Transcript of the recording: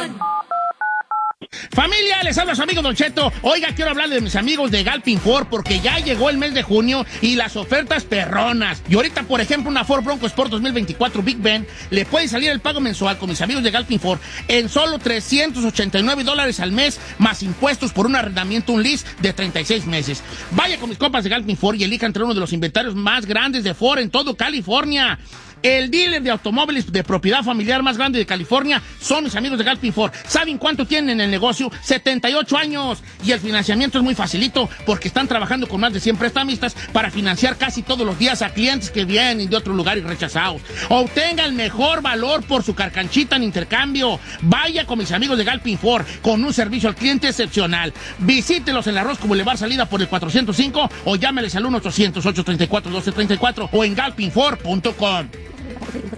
Familia, les habla su amigo Don Cheto. Oiga, quiero hablar de mis amigos de Galpin Ford porque ya llegó el mes de junio y las ofertas perronas. Y ahorita, por ejemplo, una Ford Bronco Sport 2024 Big Ben le puede salir el pago mensual con mis amigos de Galpin Ford en solo $389 al mes, más impuestos por un arrendamiento, un lease de 36 meses. Vaya con mis compas de Galpin Ford y elija entre uno de los inventarios más grandes de Ford en todo California. El dealer de automóviles de propiedad familiar más grande de California son mis amigos de Galpin Ford. ¿Saben cuánto tienen en el negocio? 78 años. Y el financiamiento es muy facilito porque están trabajando con más de 100 prestamistas para financiar casi todos los días a clientes que vienen de otro lugar y rechazados. Obtenga el mejor valor por su carcanchita en intercambio. Vaya con mis amigos de Galpin Ford con un servicio al cliente excepcional. Visítelos en la Roscoe Boulevard salida por el 405 o llámeles al 1-800-834-1234 o en galpinford.com.